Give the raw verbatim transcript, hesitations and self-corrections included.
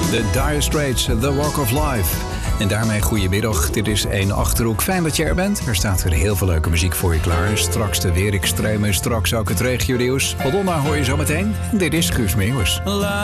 The Dire Straits, The Walk of Life. En daarmee goedemiddag, dit is één Achterhoek. Fijn dat je er bent. Er staat weer heel veel leuke muziek voor je klaar. Straks de weerextremen, straks ook het regionieuws. Madonna hoor je zo meteen. Dit is Guus Meeuwis.